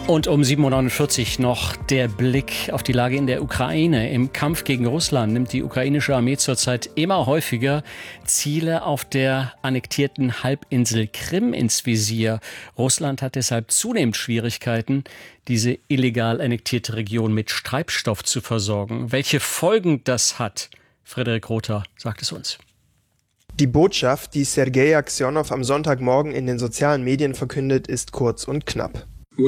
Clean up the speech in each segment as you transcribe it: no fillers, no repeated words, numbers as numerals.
Und um 7.49 Uhr noch der Blick auf die Lage in der Ukraine. Im Kampf gegen Russland nimmt die ukrainische Armee zurzeit immer häufiger Ziele auf der annektierten Halbinsel Krim ins Visier. Russland hat deshalb zunehmend Schwierigkeiten, diese illegal annektierte Region mit Treibstoff zu versorgen. Welche Folgen das hat, Frederik Rother sagt es uns. Die Botschaft, die Sergei Aksionow am Sonntagmorgen in den sozialen Medien verkündet, ist kurz und knapp.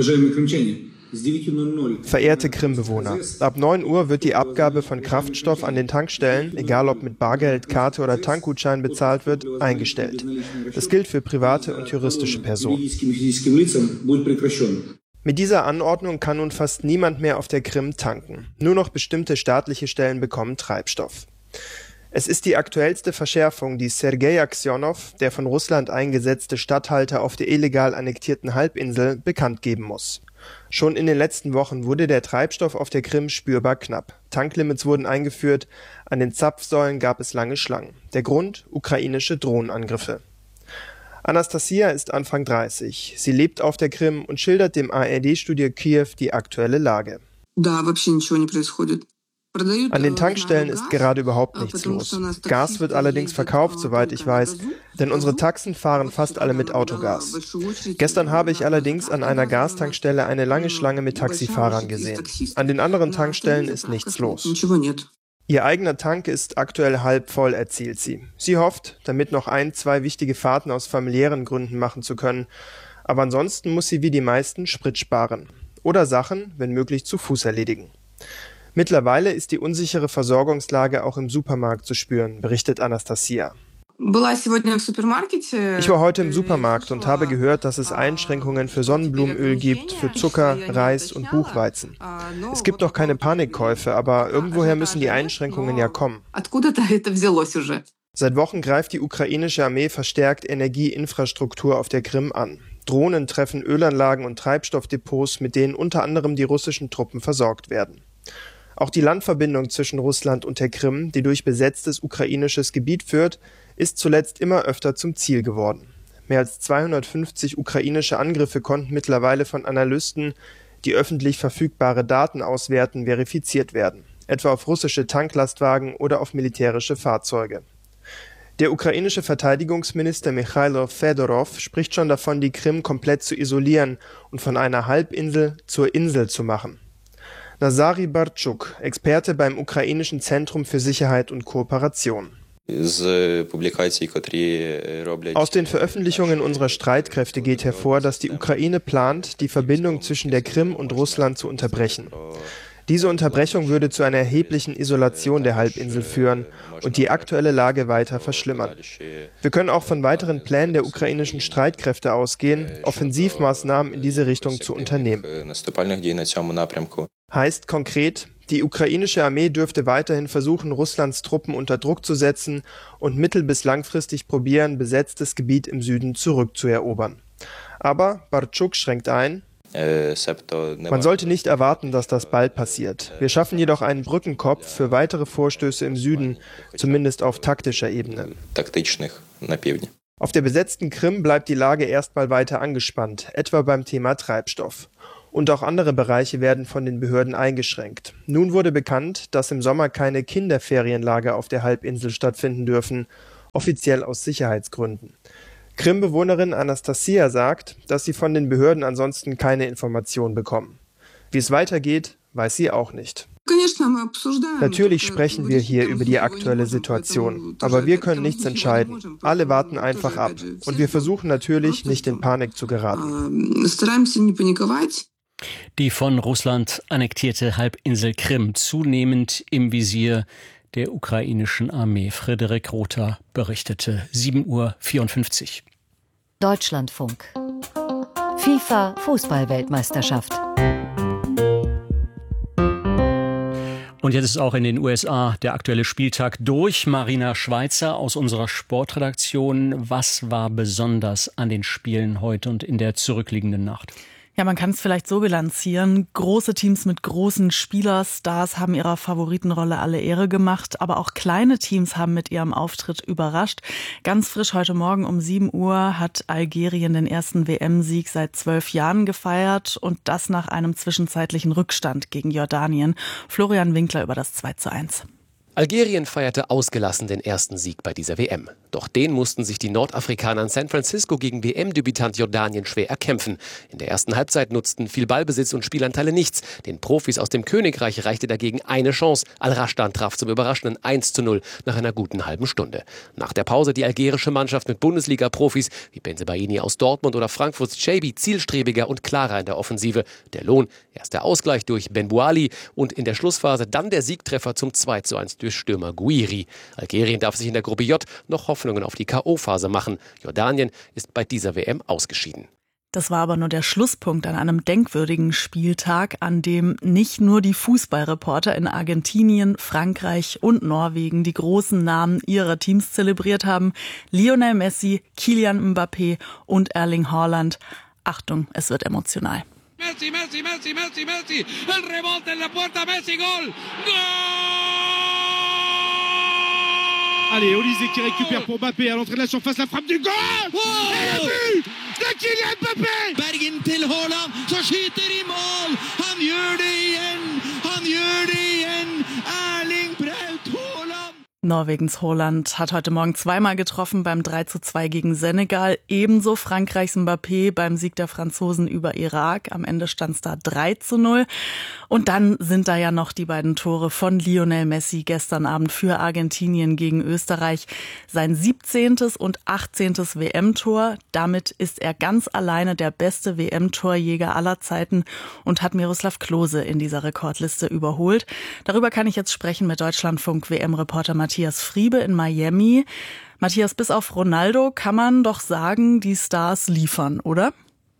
Verehrte Krimbewohner, ab 9 Uhr wird die Abgabe von Kraftstoff an den Tankstellen, egal ob mit Bargeld, Karte oder Tankgutschein bezahlt wird, eingestellt. Das gilt für private und juristische Personen. Mit dieser Anordnung kann nun fast niemand mehr auf der Krim tanken. Nur noch bestimmte staatliche Stellen bekommen Treibstoff. Es ist die aktuellste Verschärfung, die Sergei Aksionow, der von Russland eingesetzte Statthalter auf der illegal annektierten Halbinsel, bekannt geben muss. Schon in den letzten Wochen wurde der Treibstoff auf der Krim spürbar knapp. Tanklimits wurden eingeführt, an den Zapfsäulen gab es lange Schlangen. Der Grund? Ukrainische Drohnenangriffe. Anastasia ist Anfang 30. Sie lebt auf der Krim und schildert dem ARD-Studio Kiew die aktuelle Lage. An den Tankstellen ist gerade überhaupt nichts los. Gas wird allerdings verkauft, soweit ich weiß, denn unsere Taxen fahren fast alle mit Autogas. Gestern habe ich allerdings an einer Gastankstelle eine lange Schlange mit Taxifahrern gesehen. An den anderen Tankstellen ist nichts los. Ihr eigener Tank ist aktuell halb voll, erzählt sie. Sie hofft, damit noch 1-2 wichtige Fahrten aus familiären Gründen machen zu können. Aber ansonsten muss sie wie die meisten Sprit sparen. Oder Sachen, wenn möglich, zu Fuß erledigen. Mittlerweile ist die unsichere Versorgungslage auch im Supermarkt zu spüren, berichtet Anastasia. Ich war heute im Supermarkt und habe gehört, dass es Einschränkungen für Sonnenblumenöl gibt, für Zucker, Reis und Buchweizen. Es gibt noch keine Panikkäufe, aber irgendwoher müssen die Einschränkungen ja kommen. Seit Wochen greift die ukrainische Armee verstärkt Energieinfrastruktur auf der Krim an. Drohnen treffen Ölanlagen und Treibstoffdepots, mit denen unter anderem die russischen Truppen versorgt werden. Auch die Landverbindung zwischen Russland und der Krim, die durch besetztes ukrainisches Gebiet führt, ist zuletzt immer öfter zum Ziel geworden. Mehr als 250 ukrainische Angriffe konnten mittlerweile von Analysten, die öffentlich verfügbare Daten auswerten, verifiziert werden, etwa auf russische Tanklastwagen oder auf militärische Fahrzeuge. Der ukrainische Verteidigungsminister Michailo Fedorov spricht schon davon, die Krim komplett zu isolieren und von einer Halbinsel zur Insel zu machen. Nazari Bartschuk, Experte beim Ukrainischen Zentrum für Sicherheit und Kooperation. Aus den Veröffentlichungen unserer Streitkräfte geht hervor, dass die Ukraine plant, die Verbindung zwischen der Krim und Russland zu unterbrechen. Diese Unterbrechung würde zu einer erheblichen Isolation der Halbinsel führen und die aktuelle Lage weiter verschlimmern. Wir können auch von weiteren Plänen der ukrainischen Streitkräfte ausgehen, Offensivmaßnahmen in diese Richtung zu unternehmen. Heißt konkret, die ukrainische Armee dürfte weiterhin versuchen, Russlands Truppen unter Druck zu setzen und mittel- bis langfristig probieren, besetztes Gebiet im Süden zurückzuerobern. Aber Bartschuk schränkt ein: Man sollte nicht erwarten, dass das bald passiert. Wir schaffen jedoch einen Brückenkopf für weitere Vorstöße im Süden, zumindest auf taktischer Ebene. Auf der besetzten Krim bleibt die Lage erstmal weiter angespannt, etwa beim Thema Treibstoff. Und auch andere Bereiche werden von den Behörden eingeschränkt. Nun wurde bekannt, dass im Sommer keine Kinderferienlager auf der Halbinsel stattfinden dürfen, offiziell aus Sicherheitsgründen. Krim-Bewohnerin Anastasia sagt, dass sie von den Behörden ansonsten keine Informationen bekommen. Wie es weitergeht, weiß sie auch nicht. Natürlich sprechen wir hier über die aktuelle Situation, aber wir können nichts entscheiden. Alle warten einfach ab. Und wir versuchen natürlich, nicht in Panik zu geraten. Die von Russland annektierte Halbinsel Krim zunehmend im Visier der ukrainischen Armee. Frederik Rother berichtete. 7.54 Uhr. Deutschlandfunk. FIFA Fußball-Weltmeisterschaft. Und jetzt ist auch in den USA der aktuelle Spieltag durch. Marina Schweizer aus unserer Sportredaktion. Was war besonders an den Spielen heute und in der zurückliegenden Nacht? Ja, man kann es vielleicht so bilanzieren. Große Teams mit großen Spielerstars haben ihrer Favoritenrolle alle Ehre gemacht, aber auch kleine Teams haben mit ihrem Auftritt überrascht. Ganz frisch heute Morgen um 7 Uhr hat Algerien den ersten WM-Sieg seit 12 Jahren gefeiert und das nach einem zwischenzeitlichen Rückstand gegen Jordanien. Florian Winkler über das 2:1. Algerien feierte ausgelassen den ersten Sieg bei dieser WM. Doch den mussten sich die Nordafrikaner in San Francisco gegen WM-Debütant Jordanien schwer erkämpfen. In der ersten Halbzeit nutzten viel Ballbesitz und Spielanteile nichts. Den Profis aus dem Königreich reichte dagegen eine Chance. Al-Rashdan traf zum überraschenden 1:0 nach einer guten halben Stunde. Nach der Pause die algerische Mannschaft mit Bundesliga-Profis wie Bensebaini aus Dortmund oder Frankfurts Cheibi zielstrebiger und klarer in der Offensive. Der Lohn, erst der Ausgleich durch Ben Bouali und in der Schlussphase dann der Siegtreffer zum 2:1 durch Stürmer Guiri. Algerien darf sich in der Gruppe J noch Hoffnungen auf die K.O.-Phase machen. Jordanien ist bei dieser WM ausgeschieden. Das war aber nur der Schlusspunkt an einem denkwürdigen Spieltag, an dem nicht nur die Fußballreporter in Argentinien, Frankreich und Norwegen die großen Namen ihrer Teams zelebriert haben. Lionel Messi, Kylian Mbappé und Erling Haaland. Achtung, es wird emotional. Messi, Messi, Messi, Messi, Messi, el rebote en la puerta, Messi, Goal! Goal! Allez, Olysée qui récupère pour Mbappé à l'entrée de la surface, la frappe du goal! Oh! Et le but de Kylian Mbappé! Bergen til Haaland, som skyter i mål! Han gjør det igjen! Han gjør det igjen! Erling Braut Haaland! Norwegens Haaland hat heute Morgen zweimal getroffen beim 3:2 gegen Senegal. Ebenso Frankreichs Mbappé beim Sieg der Franzosen über Irak. Am Ende stand es da 3:0. Und dann sind da ja noch die beiden Tore von Lionel Messi gestern Abend für Argentinien gegen Österreich. Sein 17. und 18. WM-Tor. Damit ist er ganz alleine der beste WM-Torjäger aller Zeiten und hat Miroslav Klose in dieser Rekordliste überholt. Darüber kann ich jetzt sprechen mit Deutschlandfunk-WM-Reporter Matthias Friebe in Miami. Matthias, bis auf Ronaldo kann man doch sagen, die Stars liefern, oder?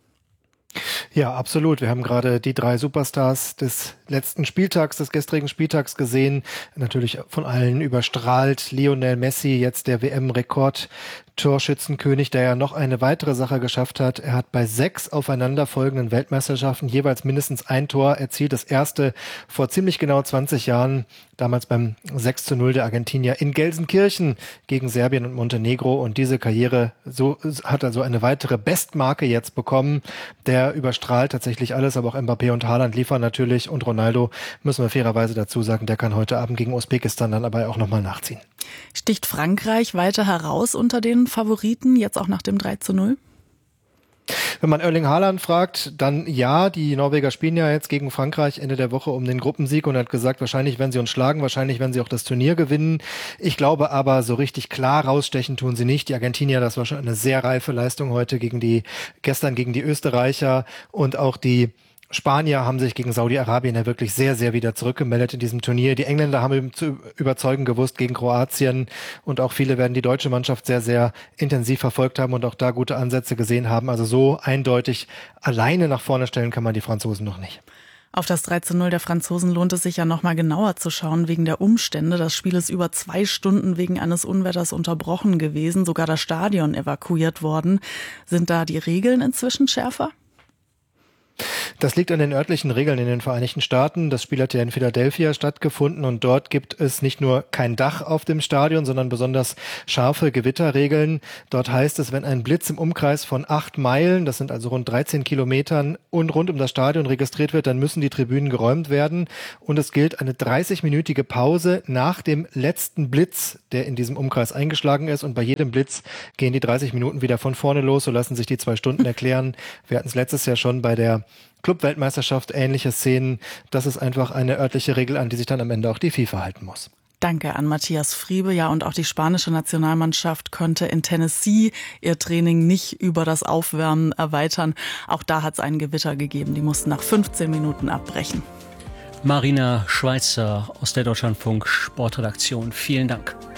Ja, absolut. Wir haben gerade die 3 Superstars des letzten Spieltags, des gestrigen Spieltags gesehen. Natürlich von allen überstrahlt. Lionel Messi, jetzt der WM-Rekord-Torschützenkönig, der ja noch eine weitere Sache geschafft hat. Er hat bei 6 aufeinanderfolgenden Weltmeisterschaften jeweils mindestens ein Tor erzielt. Das erste vor ziemlich genau 20 Jahren, damals beim 6:0 der Argentinier in Gelsenkirchen gegen Serbien und Montenegro. Und diese Karriere hat also eine weitere Bestmarke jetzt bekommen. Der überstrahlt tatsächlich alles, aber auch Mbappé und Haaland liefern natürlich. Und Ronaldo, müssen wir fairerweise dazu sagen, der kann heute Abend gegen Usbekistan dann aber auch nochmal nachziehen. Sticht Frankreich weiter heraus unter den Favoriten, jetzt auch nach dem 3:0? Wenn man Erling Haaland fragt, dann ja, die Norweger spielen ja jetzt gegen Frankreich Ende der Woche um den Gruppensieg und hat gesagt, wahrscheinlich werden sie uns schlagen, wahrscheinlich werden sie auch das Turnier gewinnen. Ich glaube aber, so richtig klar rausstechen tun sie nicht. Die Argentinier, das war schon eine sehr reife Leistung heute gestern gegen die Österreicher, und auch die Spanier haben sich gegen Saudi-Arabien ja wirklich sehr, sehr wieder zurückgemeldet in diesem Turnier. Die Engländer haben eben zu überzeugen gewusst gegen Kroatien, und auch viele werden die deutsche Mannschaft sehr, sehr intensiv verfolgt haben und auch da gute Ansätze gesehen haben. Also so eindeutig alleine nach vorne stellen kann man die Franzosen noch nicht. Auf das 3:0 der Franzosen lohnt es sich ja nochmal genauer zu schauen wegen der Umstände. Das Spiel ist über 2 Stunden wegen eines Unwetters unterbrochen gewesen, sogar das Stadion evakuiert worden. Sind da die Regeln inzwischen schärfer? Das liegt an den örtlichen Regeln in den Vereinigten Staaten. Das Spiel hat ja in Philadelphia stattgefunden, und dort gibt es nicht nur kein Dach auf dem Stadion, sondern besonders scharfe Gewitterregeln. Dort heißt es, wenn ein Blitz im Umkreis von 8 Meilen, das sind also rund 13 Kilometern, und rund um das Stadion registriert wird, dann müssen die Tribünen geräumt werden. Und es gilt eine 30-minütige Pause nach dem letzten Blitz, der in diesem Umkreis eingeschlagen ist. Und bei jedem Blitz gehen die 30 Minuten wieder von vorne los. So lassen sich die 2 Stunden erklären. Wir hatten es letztes Jahr schon bei der Club-Weltmeisterschaft, ähnliche Szenen. Das ist einfach eine örtliche Regel, an die sich dann am Ende auch die FIFA halten muss. Danke an Matthias Friebe. Ja, und auch die spanische Nationalmannschaft konnte in Tennessee ihr Training nicht über das Aufwärmen erweitern. Auch da hat es ein Gewitter gegeben. Die mussten nach 15 Minuten abbrechen. Marina Schweizer aus der Deutschlandfunk Sportredaktion. Vielen Dank.